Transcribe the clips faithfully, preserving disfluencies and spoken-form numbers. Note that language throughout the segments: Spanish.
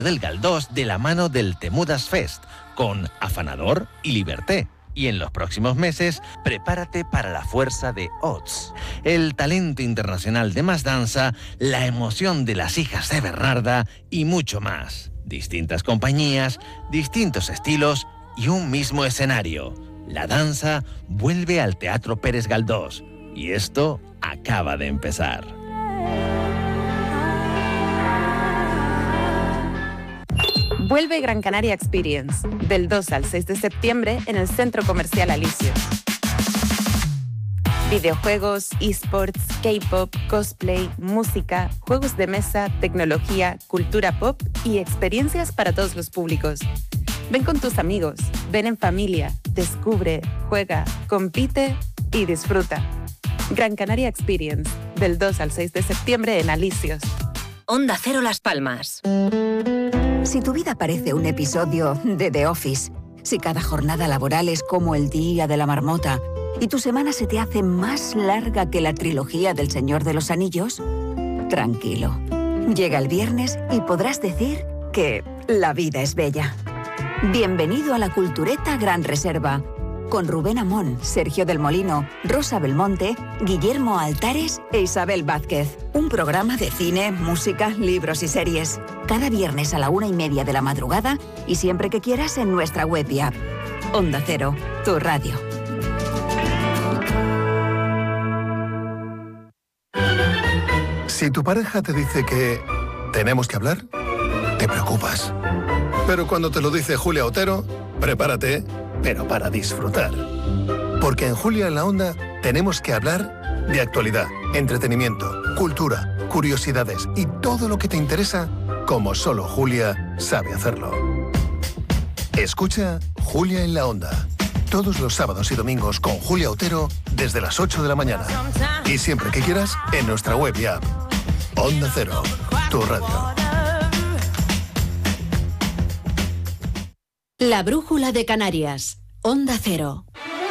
del Galdós de la mano del Temudas Fest, con Afanador y Liberté. Y en los próximos meses, prepárate para la fuerza de Ots, el talento internacional de Más Danza, la emoción de las hijas de Bernarda y mucho más. Distintas compañías, distintos estilos y un mismo escenario. La danza vuelve al Teatro Pérez Galdós y esto acaba de empezar. Vuelve Gran Canaria Experience, del dos al seis de septiembre en el Centro Comercial Alisios. Videojuegos, esports, K-pop, cosplay, música, juegos de mesa, tecnología, cultura pop y experiencias para todos los públicos. Ven con tus amigos, ven en familia, descubre, juega, compite y disfruta. Gran Canaria Experience, del dos al seis de septiembre en Alisios. Onda Cero Las Palmas. Si tu vida parece un episodio de The Office, si cada jornada laboral es como el día de la marmota y tu semana se te hace más larga que la trilogía del Señor de los Anillos, tranquilo. Llega el viernes y podrás decir que la vida es bella. Bienvenido a la Cultureta Gran Reserva, con Rubén Amón, Sergio del Molino, Rosa Belmonte, Guillermo Altares e Isabel Vázquez. Un programa de cine, música, libros y series. Cada viernes a la una y media de la madrugada y siempre que quieras en nuestra web y app. Onda Cero, tu radio. Si tu pareja te dice que tenemos que hablar, te preocupas. Pero cuando te lo dice Julia Otero, prepárate, pero para disfrutar. Porque en Julia en la Onda tenemos que hablar de actualidad, entretenimiento, cultura, curiosidades y todo lo que te interesa, como solo Julia sabe hacerlo. Escucha Julia en la Onda, todos los sábados y domingos con Julia Otero desde las ocho de la mañana. Y siempre que quieras, en nuestra web y app. Onda Cero, tu radio. La Brújula de Canarias. Onda Cero.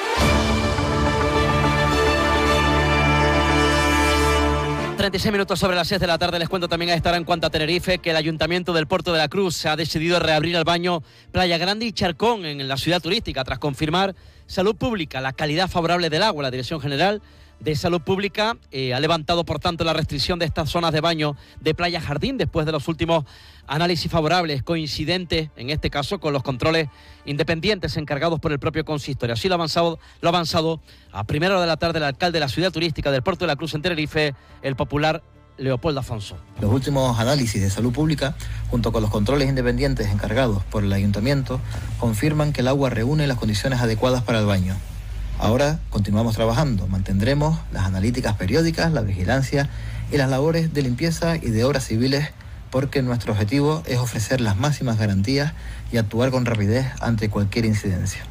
treinta y seis minutos sobre las seis de la tarde. Les cuento también a esta hora en cuanto a Tenerife que el Ayuntamiento del Puerto de la Cruz ha decidido reabrir el baño Playa Grande y Charcón en la ciudad turística tras confirmar Salud Pública la calidad favorable del agua. La Dirección General de Salud Pública eh, ha levantado, por tanto, la restricción de estas zonas de baño de Playa Jardín después de los últimos análisis favorables, coincidentes, en este caso, con los controles independientes encargados por el propio consistorio. Así lo ha avanzado, lo ha avanzado a primera hora de la tarde el alcalde de la ciudad turística del Puerto de la Cruz en Tenerife, el popular Leopoldo Afonso. Los últimos análisis de salud pública, junto con los controles independientes encargados por el ayuntamiento, confirman que el agua reúne las condiciones adecuadas para el baño. Ahora continuamos trabajando, mantendremos las analíticas periódicas, la vigilancia y las labores de limpieza y de obras civiles, porque nuestro objetivo es ofrecer las máximas garantías y actuar con rapidez ante cualquier incidencia.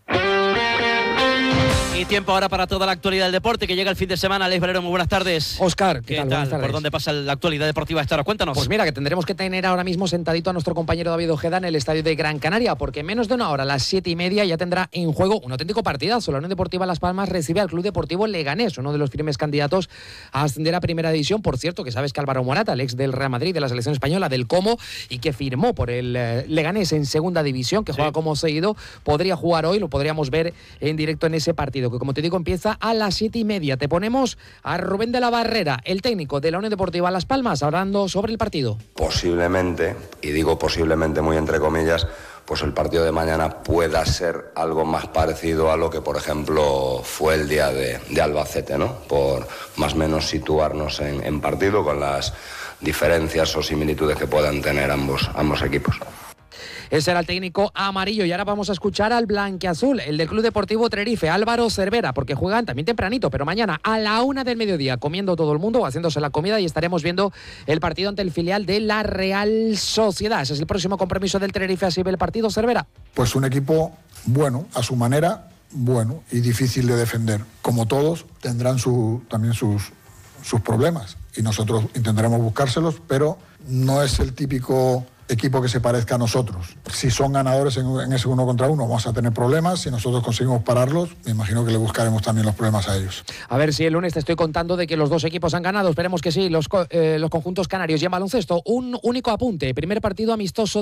Y tiempo ahora para toda la actualidad del deporte, que llega el fin de semana. Alex Valero, muy buenas tardes. Óscar, ¿qué, ¿qué tal? tal? Buenas ¿Por dónde pasa la actualidad deportiva a esta hora? Cuéntanos. Pues mira, que tendremos que tener ahora mismo sentadito a nuestro compañero David Ojeda en el estadio de Gran Canaria, porque en menos de una hora, a las siete y media, ya tendrá en juego un auténtico partidazo. La Unión Deportiva Las Palmas recibe al Club Deportivo Leganés, uno de los firmes candidatos a ascender a Primera División. Por cierto, que sabes que Álvaro Morata, el ex del Real Madrid, de la selección española, del Como, y que firmó por el eh, Leganés en Segunda División, que sí, juega como seguido, podría jugar hoy, lo podríamos ver en directo en ese partido, que como te digo, empieza a las siete y media. Te ponemos a Rubén de la Barrera, el técnico de la Unión Deportiva Las Palmas, hablando sobre el partido. Posiblemente, y digo posiblemente muy entre comillas, pues el partido de mañana pueda ser algo más parecido a lo que, por ejemplo, fue el día de, de Albacete, ¿no? Por más o menos situarnos en, en partido con las diferencias o similitudes que puedan tener ambos, ambos equipos. Ese era el técnico amarillo. Y ahora vamos a escuchar al blanquiazul, el del Club Deportivo Tenerife, Álvaro Cervera, porque juegan también tempranito, pero mañana a la una del mediodía, comiendo todo el mundo, haciéndose la comida, y estaremos viendo el partido ante el filial de la Real Sociedad. Ese es el próximo compromiso del Tenerife. Así ve el partido, Cervera. Pues un equipo bueno, a su manera, bueno y difícil de defender. Como todos, tendrán su, también sus, sus problemas, y nosotros intentaremos buscárselos, pero no es el típico equipo que se parezca a nosotros. Si son ganadores en, en ese uno contra uno, vamos a tener problemas. Si nosotros conseguimos pararlos, me imagino que le buscaremos también los problemas a ellos. A ver si el lunes te estoy contando de que los dos equipos han ganado. Esperemos que sí, los, eh, los conjuntos canarios. Y en baloncesto, un único apunte. Primer partido amistoso